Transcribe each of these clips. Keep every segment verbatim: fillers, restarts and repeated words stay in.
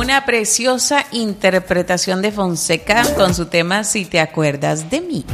una preciosa interpretación de Fonseca con su tema Si te acuerdas de mí.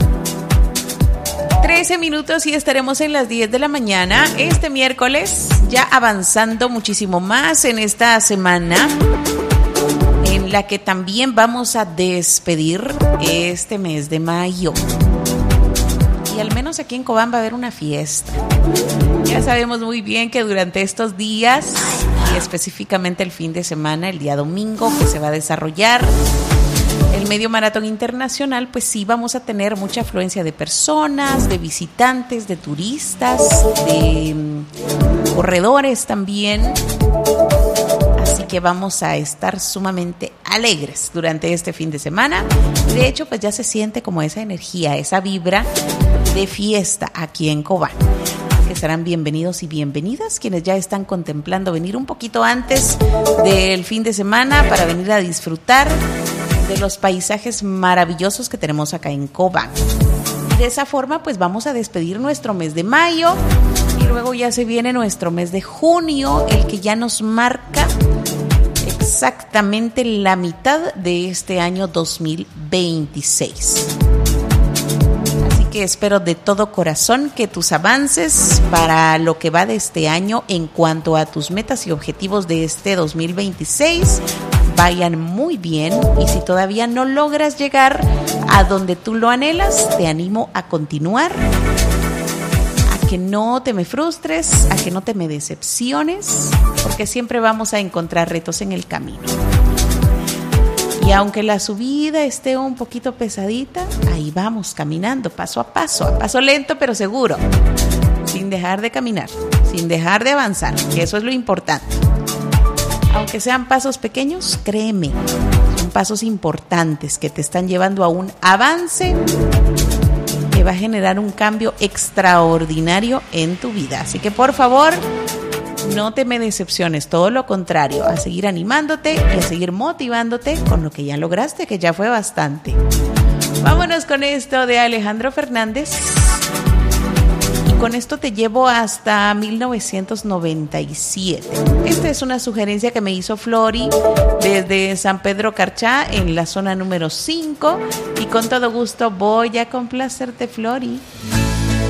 trece minutos y estaremos en las diez de la mañana este miércoles, ya avanzando muchísimo más en esta semana en la que también vamos a despedir este mes de mayo. Y al menos aquí en Cobán va a haber una fiesta. Ya sabemos muy bien que durante estos días, y específicamente el fin de semana, el día domingo, que se va a desarrollar el Medio Maratón Internacional, pues sí vamos a tener mucha afluencia de personas, de visitantes, de turistas, de um, corredores también. Así que vamos a estar sumamente alegres durante este fin de semana. De hecho, pues ya se siente como esa energía, esa vibra de fiesta aquí en Cobán. Que serán bienvenidos y bienvenidas quienes ya están contemplando venir un poquito antes del fin de semana para venir a disfrutar de los paisajes maravillosos que tenemos acá en Cobán. Y de esa forma pues vamos a despedir nuestro mes de mayo y luego ya se viene nuestro mes de junio, el que ya nos marca exactamente la mitad de este año dos mil veintiséis. Que espero de todo corazón que tus avances para lo que va de este año en cuanto a tus metas y objetivos de este dos mil veintiséis vayan muy bien, y si todavía no logras llegar a donde tú lo anhelas, te animo a continuar, a que no te me frustres, a que no te me decepciones, porque siempre vamos a encontrar retos en el camino. Y aunque la subida esté un poquito pesadita, ahí vamos caminando paso a paso, a paso lento pero seguro, sin dejar de caminar, sin dejar de avanzar, que eso es lo importante. Aunque sean pasos pequeños, créeme, son pasos importantes que te están llevando a un avance que va a generar un cambio extraordinario en tu vida. Así que por favor, no te me decepciones, todo lo contrario, a seguir animándote y a seguir motivándote con lo que ya lograste, que ya fue bastante. Vámonos con esto de Alejandro Fernández. Y con esto te llevo hasta mil novecientos noventa y siete. Esta es una sugerencia que me hizo Flori desde San Pedro Carchá, en la zona número cinco. Y con todo gusto voy a complacerte, Flori.